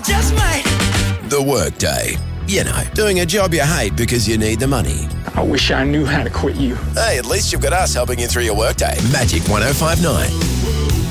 just might. The Workday. You know, doing a job you hate because you need the money. I wish I knew how to quit you. Hey, at least you've got us helping you through your workday. Magic 105.9.